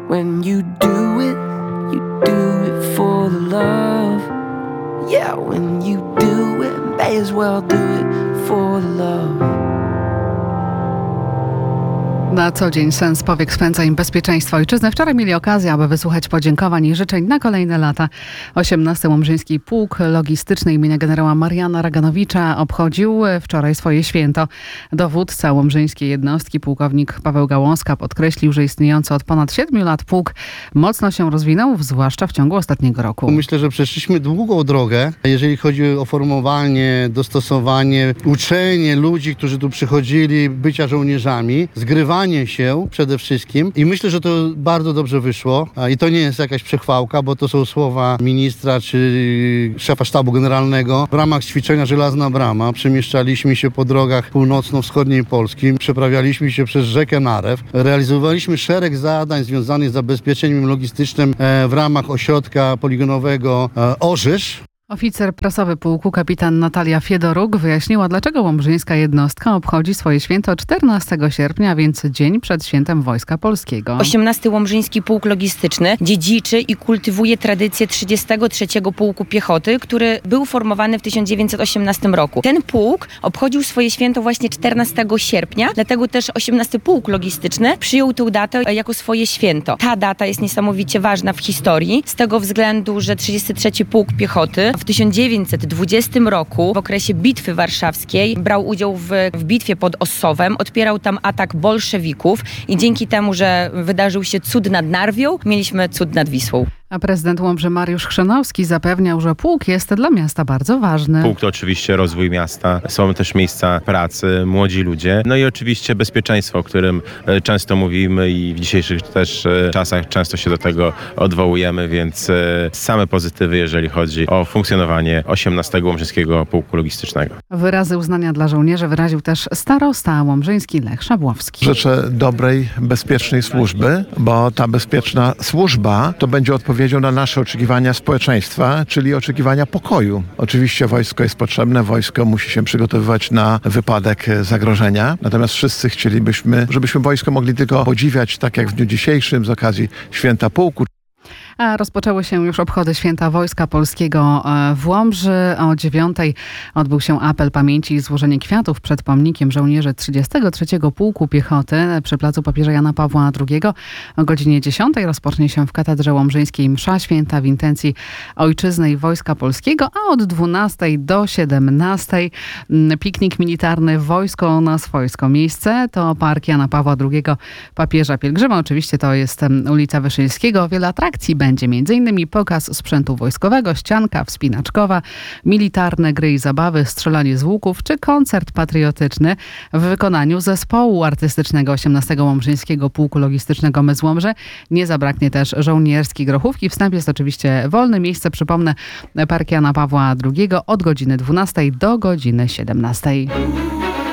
When you do it for the love. Yeah, when you do it, may as well do it for the love. Na co dzień sens powiek spędza im bezpieczeństwo ojczyzny. Wczoraj mieli okazję, aby wysłuchać podziękowań i życzeń na kolejne lata. 18. Łomżyński Pułk Logistyczny imienia generała Mariana Raganowicza obchodził wczoraj swoje święto. Dowódca łomżyńskiej jednostki, pułkownik Paweł Gałązka, podkreślił, że istniejący od ponad 7 lat pułk mocno się rozwinął, zwłaszcza w ciągu ostatniego roku. Myślę, że przeszliśmy długą drogę, jeżeli chodzi o formowanie, dostosowanie, uczenie ludzi, którzy tu przychodzili, bycia żołnierzami, zgrywanie się przede wszystkim i myślę, że to bardzo dobrze wyszło i to nie jest jakaś przechwałka, bo to są słowa ministra czy szefa sztabu generalnego. W ramach ćwiczenia Żelazna Brama przemieszczaliśmy się po drogach północno-wschodniej Polski, przeprawialiśmy się przez rzekę Narew, realizowaliśmy szereg zadań związanych z zabezpieczeniem logistycznym w ramach ośrodka poligonowego Orzysz. Oficer prasowy pułku kapitan Natalia Fiedoruk wyjaśniła, dlaczego łomżyńska jednostka obchodzi swoje święto 14 sierpnia, więc dzień przed świętem Wojska Polskiego. 18. Łomżyński Pułk Logistyczny dziedziczy i kultywuje tradycję 33. Pułku Piechoty, który był formowany w 1918 roku. Ten pułk obchodził swoje święto właśnie 14 sierpnia, dlatego też 18. Pułk Logistyczny przyjął tę datę jako swoje święto. Ta data jest niesamowicie ważna w historii, z tego względu, że 33. Pułk Piechoty w 1920 roku, w okresie Bitwy Warszawskiej, brał udział w bitwie pod Ossowem, odpierał tam atak bolszewików i dzięki temu, że wydarzył się cud nad Narwią, mieliśmy cud nad Wisłą. A prezydent Łomży Mariusz Chrzanowski zapewniał, że pułk jest dla miasta bardzo ważny. Pułk to oczywiście rozwój miasta, są też miejsca pracy, młodzi ludzie, no i oczywiście bezpieczeństwo, o którym często mówimy i w dzisiejszych też czasach często się do tego odwołujemy, więc same pozytywy, jeżeli chodzi o funkcjonowanie 18. Łomżyńskiego Pułku Logistycznego. Wyrazy uznania dla żołnierzy wyraził też starosta łomżyński Lech Szabłowski. Życzę dobrej, bezpiecznej służby, bo ta bezpieczna służba to będzie odpowiedzią na nasze oczekiwania społeczeństwa, czyli oczekiwania pokoju. Oczywiście wojsko jest potrzebne, wojsko musi się przygotowywać na wypadek zagrożenia, natomiast wszyscy chcielibyśmy, żebyśmy wojsko mogli tylko podziwiać, tak jak w dniu dzisiejszym z okazji Święta Pułku. A rozpoczęły się już obchody Święta Wojska Polskiego w Łomży. O 9:00 odbył się apel pamięci i złożenie kwiatów przed pomnikiem żołnierzy 33. Pułku Piechoty przy placu Papieża Jana Pawła II. O godzinie 10:00 rozpocznie się w Katedrze Łomżyńskiej msza święta w intencji Ojczyzny i Wojska Polskiego, a od 12:00 do 17:00 piknik militarny Wojsko na swojsko. Miejsce to Park Jana Pawła II, papieża pielgrzyma. Oczywiście to jest ulica Wyszyńskiego. Wiele atrakcji będzie m.in. pokaz sprzętu wojskowego, ścianka wspinaczkowa, militarne gry i zabawy, strzelanie z łuków czy koncert patriotyczny w wykonaniu zespołu artystycznego 18. Łomżyńskiego Pułku Logistycznego My z Łomży. Nie zabraknie też żołnierskiej grochówki. Wstęp jest oczywiście wolny. Miejsce, przypomnę, Park Jana Pawła II od godziny 12:00 do godziny 17:00.